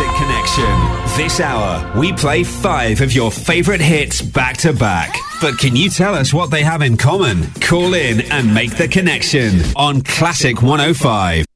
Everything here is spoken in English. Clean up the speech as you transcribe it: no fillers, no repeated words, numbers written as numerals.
Classic Connection. This hour, we play 5 of your favourite hits back to back. But can you tell us what they have in common? Call in and make the connection on Classic 105.